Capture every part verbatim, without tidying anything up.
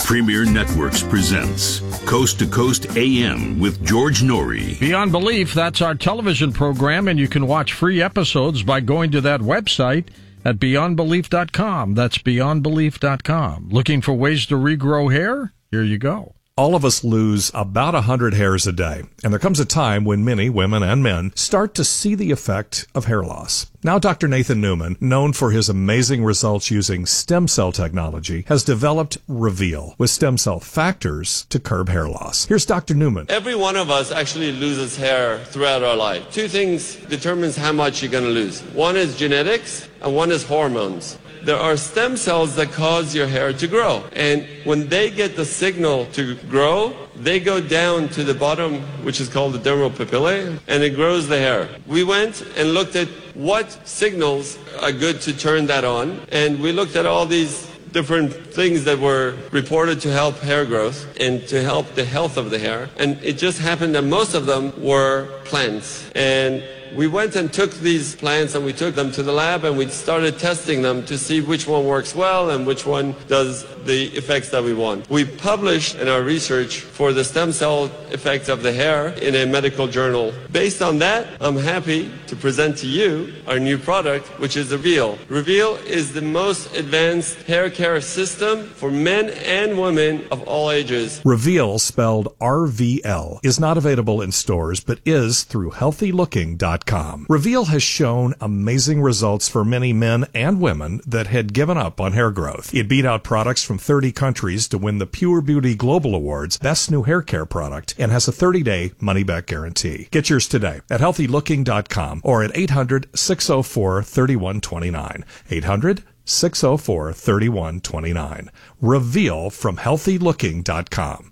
Premier Networks presents Coast to Coast A M with George Norrie. Beyond Belief, that's our television program, and you can watch free episodes by going to that website at beyond belief dot com. That's beyond belief dot com. Looking for ways to regrow hair? Here you go. All of us lose about one hundred hairs a day, and there comes a time when many women and men start to see the effect of hair loss. Now, Doctor Nathan Newman, known for his amazing results using stem cell technology, has developed Reveal with stem cell factors to curb hair loss. Here's Doctor Newman. Every one of us actually loses hair throughout our life. Two things determines how much you're going to lose. One is genetics, and one is hormones. There are stem cells that cause your hair to grow. And when they get the signal to grow, they go down to the bottom, which is called the dermal papillae, and it grows the hair. We went and looked at what signals are good to turn that on. And we looked at all these different things that were reported to help hair growth and to help the health of the hair. And it just happened that most of them were plants. And we went and took these plants and we took them to the lab and we started testing them to see which one works well and which one does the effects that we want. We published in our research for the stem cell effects of the hair in a medical journal. Based on that, I'm happy to present to you our new product, which is Reveal. Reveal is the most advanced hair care system for men and women of all ages. Reveal, spelled R V L, is not available in stores but is through healthy looking dot com. Reveal has shown amazing results for many men and women that had given up on hair growth. It beat out products from thirty countries to win the Pure Beauty Global Awards Best New Hair Care Product and has a thirty-day money-back guarantee. Get yours today at healthy looking dot com or at eight hundred, six oh four, three one two nine. eight hundred, six oh four, three one two nine. Reveal from healthy looking dot com.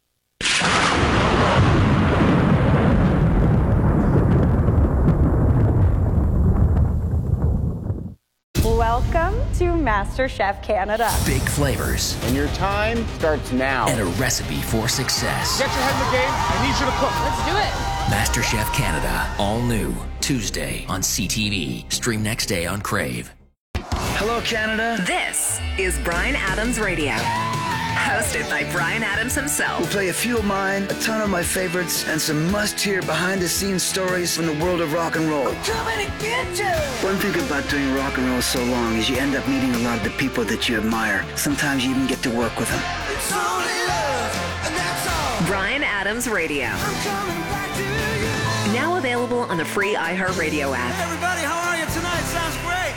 Welcome to MasterChef Canada. Big flavors. And your time starts now. And a recipe for success. Get your head in the game. I need you to cook. Let's do it. MasterChef Canada. All new. Tuesday on C T V. Stream next day on Crave. Hello, Canada. This is Bryan Adams Radio. Hosted by Bryan Adams himself. We'll play a few of mine, a ton of my favorites, and some must-hear behind-the-scenes stories from the world of rock and roll. I'm coming to get you! One thing about doing rock and roll so long is you end up meeting a lot of the people that you admire. Sometimes you even get to work with them. It's only love, and that's all. Bryan Adams Radio. I'm coming back to you. Now available on the free iHeartRadio app. Hey everybody, how are you tonight? Sounds great.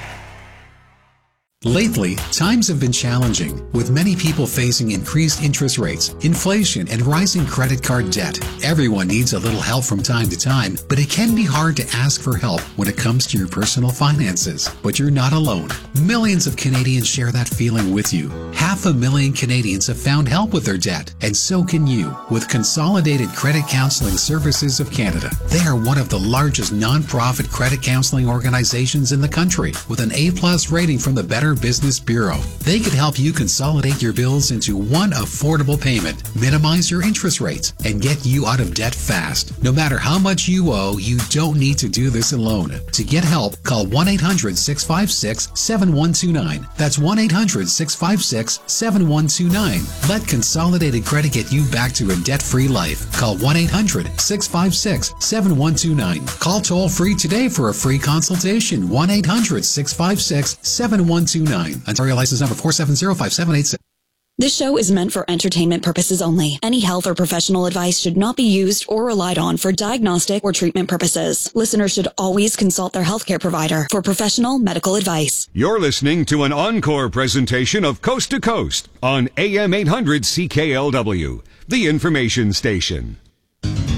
Lately, times have been challenging, with many people facing increased interest rates, inflation, and rising credit card debt. Everyone needs a little help from time to time, but it can be hard to ask for help when it comes to your personal finances. But you're not alone. Millions of Canadians share that feeling with you. Half a million Canadians have found help with their debt, and so can you, with Consolidated Credit Counseling Services of Canada. They are one of the largest non-profit credit counseling organizations in the country, with an A plus rating from the Better Business Bureau. They could help you consolidate your bills into one affordable payment, minimize your interest rates, and get you out of debt fast. No matter how much you owe, you don't need to do this alone. To get help, call one eight hundred, six five six, seven one two nine. That's one eight hundred, six five six, seven one two nine. Let Consolidated Credit get you back to a debt-free life. Call one eight hundred, six five six, seven one two nine. Call toll-free today for a free consultation. one eight hundred, six five six, seven one two nine. Ontario license number four seven zero five seven eight six. This show is meant for entertainment purposes only. Any health or professional advice should not be used or relied on for diagnostic or treatment purposes. Listeners should always consult their healthcare provider for professional medical advice. You're listening to an encore presentation of Coast to Coast on A M eight hundred C K L W, the information station.